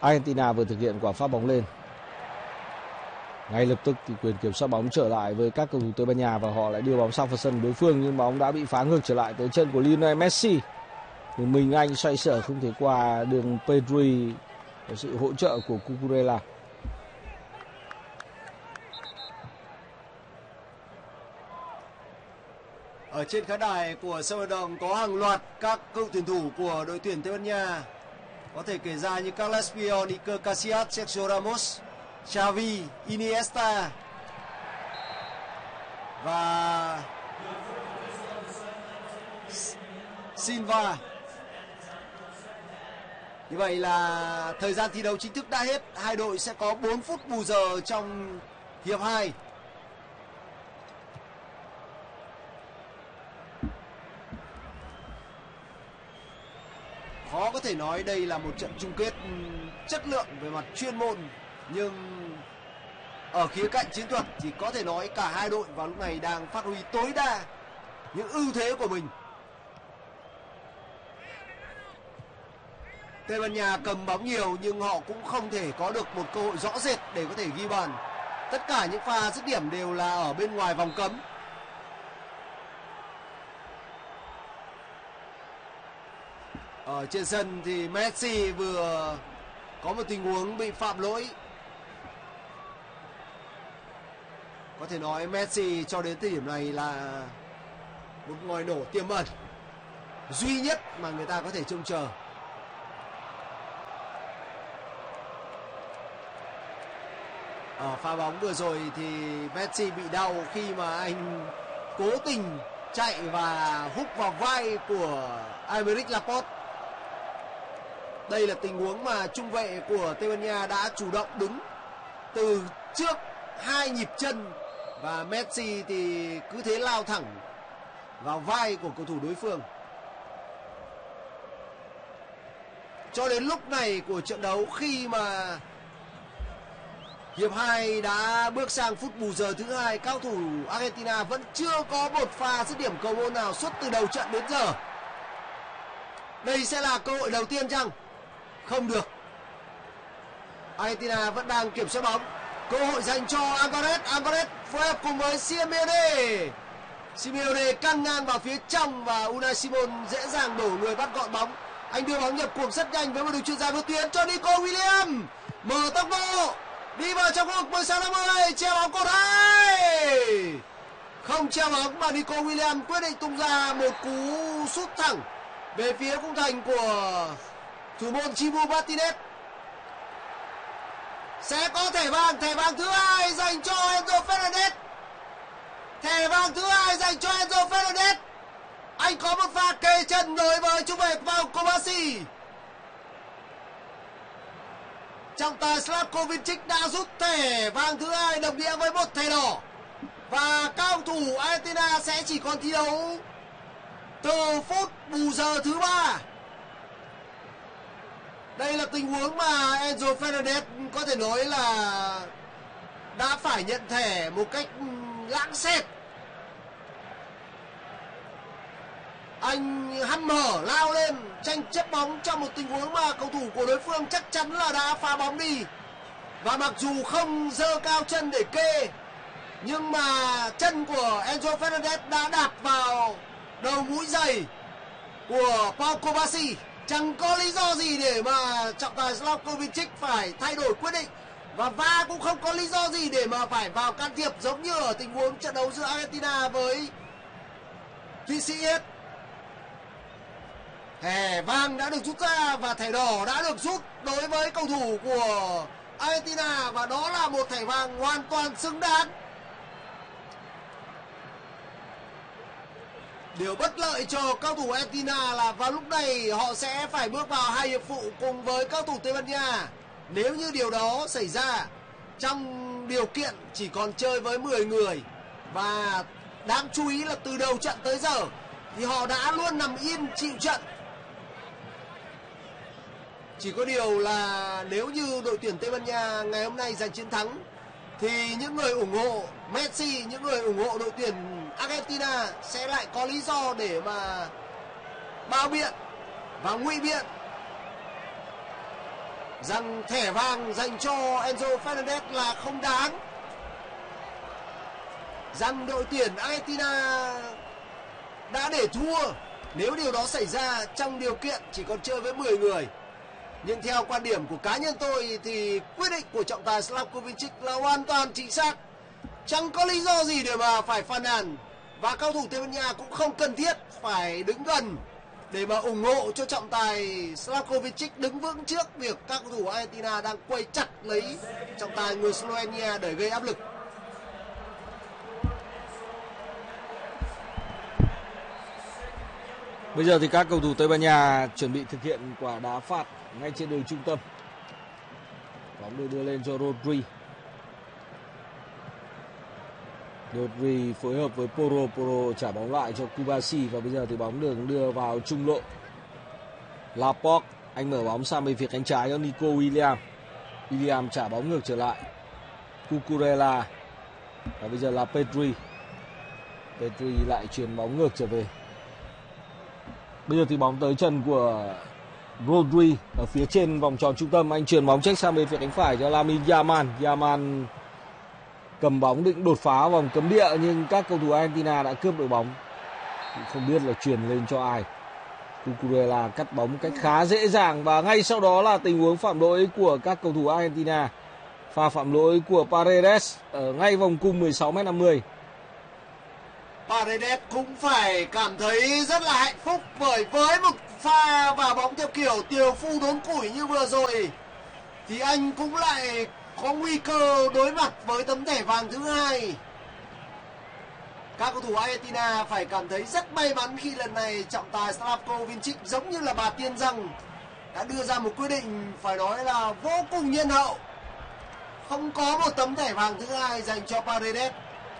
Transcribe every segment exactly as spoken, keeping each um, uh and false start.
Argentina vừa thực hiện quả phát bóng lên. Ngay lập tức thì quyền kiểm soát bóng trở lại với các cầu thủ Tây Ban Nha và họ lại đưa bóng sang phần sân đối phương, nhưng bóng đã bị phá ngược trở lại tới chân của Lionel Messi. Một mình anh xoay sở không thể qua đường Pedri với sự hỗ trợ của Cucurella. Ở trên khán đài của sân vận động có hàng loạt các cựu tuyển thủ của đội tuyển Tây Ban Nha. Có thể kể ra như Carles Puyol, Iker Casillas, Sergio Ramos, Xavi, Iniesta và Silva. Như vậy là thời gian thi đấu chính thức đã hết. Hai đội sẽ có bốn phút bù giờ trong hiệp hai. Khó có thể nói đây là một trận chung kết chất lượng về mặt chuyên môn, nhưng ở khía cạnh chiến thuật thì có thể nói cả hai đội vào lúc này đang phát huy tối đa những ưu thế của mình. Tây Ban Nha cầm bóng nhiều nhưng họ cũng không thể có được một cơ hội rõ rệt để có thể ghi bàn. Tất cả những pha dứt điểm đều là ở bên ngoài vòng cấm. Ở trên sân thì Messi vừa có một tình huống bị phạm lỗi. Có thể nói Messi cho đến thời điểm này là một ngòi nổ tiềm ẩn duy nhất mà người ta có thể trông chờ. Ở pha bóng vừa rồi thì Messi bị đau khi mà anh cố tình chạy và húc vào vai của Aymeric Laporte. Đây là tình huống mà trung vệ của Tây Ban Nha đã chủ động đứng từ trước hai nhịp chân và Messi thì cứ thế lao thẳng vào vai của cầu thủ đối phương. Cho đến lúc này của trận đấu, khi mà hiệp hai đã bước sang phút bù giờ thứ hai, cao thủ Argentina vẫn chưa có một pha dứt điểm cầu môn nào suốt từ đầu trận đến giờ. Đây sẽ là cơ hội đầu tiên chăng? Không được. Argentina vẫn đang kiểm soát bóng. Cơ hội dành cho Alvarez. Alvarez phối hợp cùng với Simeone. Simeone căng ngang vào phía trong và Unai Simon dễ dàng đổ người bắt gọn bóng. Anh đưa bóng nhập cuộc rất nhanh với một đường chuyền dài vượt tuyến cho Nico Williams. Mở tốc độ đi vào trong khu vực mười sáu năm mươi, treo bóng cột hai. Không treo bóng mà Nico Williams quyết định tung ra một cú sút thẳng về phía khung thành của thủ môn Chibu Martinez. Sẽ có thẻ vàng, thẻ vàng thứ hai dành cho Enzo Fernandez. Thẻ vàng thứ hai dành cho Enzo Fernandez. Anh có một pha kề chân đối với trung vệ Pau Kovacic. Trọng tài Slavko Vincic đã rút thẻ vàng thứ hai đồng nghĩa với một thẻ đỏ. Và cao thủ Argentina sẽ chỉ còn thi đấu từ phút bù giờ thứ ba. Đây là tình huống mà Enzo Fernandez có thể nói là đã phải nhận thẻ một cách lãng xẹt. Anh hăm hở lao lên tranh chấp bóng trong một tình huống mà cầu thủ của đối phương chắc chắn là đã phá bóng đi. Và mặc dù không giơ cao chân để kê, nhưng mà chân của Enzo Fernandez đã đạp vào đầu mũi giày của Pau Kovacic. Chẳng có lý do gì để mà trọng tài Slavko Vincic phải thay đổi quyết định. Và vê a rờ cũng không có lý do gì để mà phải vào can thiệp giống như ở tình huống trận đấu giữa Argentina với Thụy Sĩ hết. Thẻ vàng đã được rút ra và thẻ đỏ đã được rút đối với cầu thủ của Argentina. Và đó là một thẻ vàng hoàn toàn xứng đáng. Điều bất lợi cho cao thủ Argentina là vào lúc này họ sẽ phải bước vào hai hiệp phụ cùng với cao thủ Tây Ban Nha. Nếu như điều đó xảy ra trong điều kiện chỉ còn chơi với mười người, và đáng chú ý là từ đầu trận tới giờ thì họ đã luôn nằm yên chịu trận. Chỉ có điều là nếu như đội tuyển Tây Ban Nha ngày hôm nay giành chiến thắng thì những người ủng hộ Messi, những người ủng hộ đội tuyển Argentina sẽ lại có lý do để mà bao biện và ngụy biện. rằng thẻ vàng dành cho Enzo Fernandez là không đáng, rằng đội tuyển Argentina đã để thua nếu điều đó xảy ra trong điều kiện chỉ còn chơi với mười người. Nhưng theo quan điểm của cá nhân tôi thì quyết định của trọng tài Slavko Vincic là hoàn toàn chính xác. Chẳng có lý do gì để mà phải phàn nàn. Và cầu thủ Tây Ban Nha cũng không cần thiết phải đứng gần để mà ủng hộ cho trọng tài Slavko Vincic đứng vững trước việc các cầu thủ Argentina đang quay chặt lấy trọng tài người Slovenia để gây áp lực. Bây giờ thì các cầu thủ Tây Ban Nha chuẩn bị thực hiện quả đá phạt ngay trên đường trung tâm. Bóng được đưa lên cho Rodri. Rodri phối hợp với Porro, Porro trả bóng lại cho Kubasi và bây giờ thì bóng được đưa vào trung lộ. Laporte, anh mở bóng sang bên phía cánh trái cho Nico Williams. Williams trả bóng ngược trở lại. Cucurella và bây giờ là Pedri. Pedri lại chuyền bóng ngược trở về. Bây giờ thì bóng tới chân của Rodri ở phía trên vòng tròn trung tâm, anh chuyền bóng check sang bên phía cánh phải cho Lamine Yamal. Yamal cầm bóng định đột phá vòng cấm địa nhưng các cầu thủ Argentina đã cướp được bóng. Không biết là chuyền lên cho ai. Cucurella cắt bóng một cách khá dễ dàng và ngay sau đó là tình huống phạm lỗi của các cầu thủ Argentina. Pha phạm lỗi của Paredes ở ngay vòng cung mười sáu mét năm mươi. Paredes cũng phải cảm thấy rất là hạnh phúc bởi với một pha vào bóng theo kiểu tiều phu đốn củi như vừa rồi thì anh cũng lại có nguy cơ đối mặt với tấm thẻ vàng thứ hai. Các cầu thủ Argentina phải cảm thấy rất may mắn khi lần này trọng tài Slavko Vincic giống như là bà tiên rằng đã đưa ra một quyết định phải nói là vô cùng nhân hậu. Không có một tấm thẻ vàng thứ hai dành cho Paredes.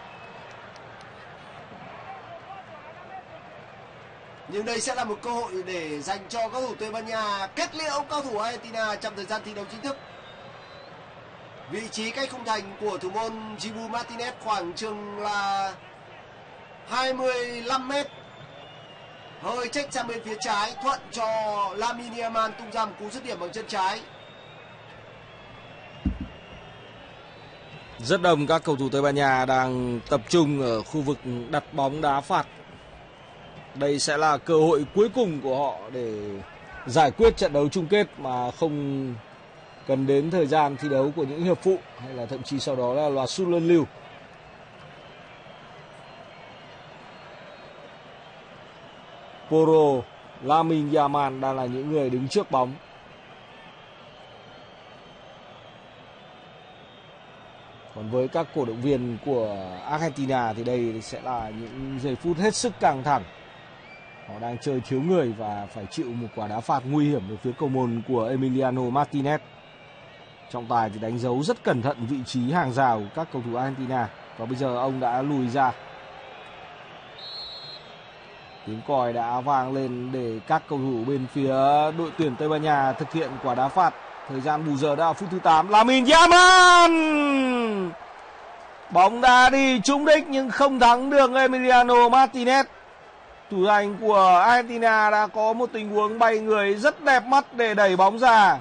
Nhưng đây sẽ là một cơ hội để dành cho các cầu thủ Tây Ban Nha kết liễu các cầu thủ Argentina trong thời gian thi đấu chính thức. Vị trí cách khung thành của thủ môn Dibu Martinez khoảng chừng là hai mươi lăm mét. Hơi check sang bên phía trái, thuận cho Lamine Yamal tung ra một cú dứt điểm bằng chân trái. Rất đông các cầu thủ Tây Ban Nha đang tập trung ở khu vực đặt bóng đá phạt. Đây sẽ là cơ hội cuối cùng của họ để giải quyết trận đấu chung kết mà không cần đến thời gian thi đấu của những hiệp phụ hay là thậm chí sau đó là loạt sút luân lưu. Porro, Lamine Yamal đang là những người đứng trước bóng. Còn với các cổ động viên của Argentina thì đây sẽ là những giây phút hết sức căng thẳng. Họ đang chơi thiếu người và phải chịu một quả đá phạt nguy hiểm về phía cầu môn của Emiliano Martinez. Trọng tài thì đánh dấu rất cẩn thận vị trí hàng rào của các cầu thủ Argentina. Và bây giờ ông đã lùi ra. Tiếng còi đã vang lên để các cầu thủ bên phía đội tuyển Tây Ban Nha thực hiện quả đá phạt. Thời gian bù giờ đã phút thứ tám. Lamine Yamal! Bóng đá đi trúng đích nhưng không thắng được Emiliano Martinez. Thủ thành của Argentina đã có một tình huống bay người rất đẹp mắt để đẩy bóng ra.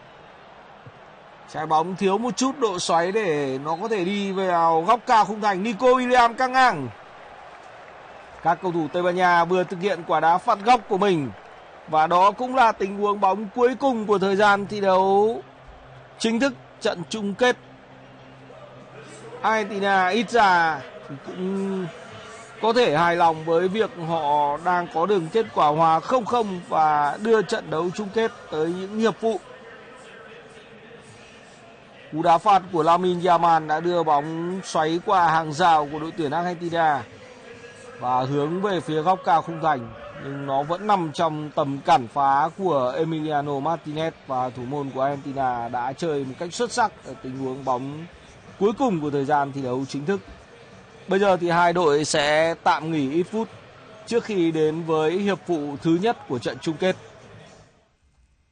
Trái bóng thiếu một chút độ xoáy để nó có thể đi vào góc cao khung thành. Nico Williams căng ngang. Các cầu thủ Tây Ban Nha vừa thực hiện quả đá phạt góc của mình. Và đó cũng là tình huống bóng cuối cùng của thời gian thi đấu chính thức trận chung kết. Argentina ít ra cũng có thể hài lòng với việc họ đang có được kết quả hòa không không và đưa trận đấu chung kết tới những hiệp phụ. Cú đá phạt của Lamine Yamal đã đưa bóng xoáy qua hàng rào của đội tuyển Argentina và hướng về phía góc cao khung thành, nhưng nó vẫn nằm trong tầm cản phá của Emiliano Martinez và thủ môn của Argentina đã chơi một cách xuất sắc ở tình huống bóng cuối cùng của thời gian thi đấu chính thức. Bây giờ thì hai đội sẽ tạm nghỉ ít phút trước khi đến với hiệp phụ thứ nhất của trận chung kết.